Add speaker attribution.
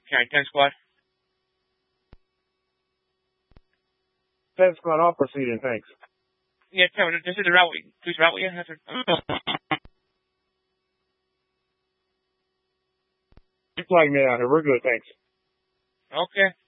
Speaker 1: Okay, 10 squad.
Speaker 2: 10 squad, all proceeding, thanks.
Speaker 1: Yeah, Kevin, this is the route. Please route with you.
Speaker 2: You flag me out here. We're good, thanks.
Speaker 1: Okay.